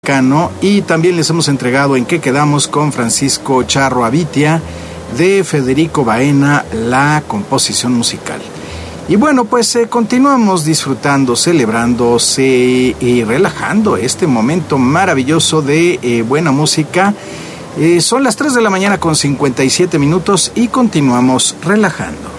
Y también les hemos entregado En qué quedamos con Francisco Charro Avitia, de Federico Baena, la composición musical. Y bueno, pues continuamos disfrutando, celebrándose y relajando este momento maravilloso de buena música. Son las 3 de la mañana con 57 minutos y continuamos relajando.